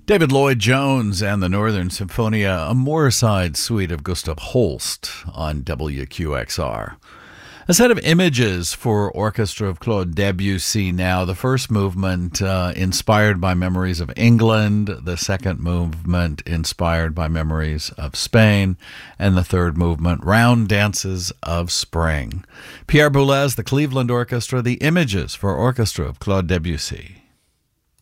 David Lloyd Jones and the Northern Symphonia, a Moorside suite of Gustav Holst on WQXR. A set of images for orchestra of Claude Debussy now. The first movement inspired by memories of England, the second movement inspired by memories of Spain, and the third movement, Round Dances of Spring. Pierre Boulez, the Cleveland Orchestra, the images for orchestra of Claude Debussy.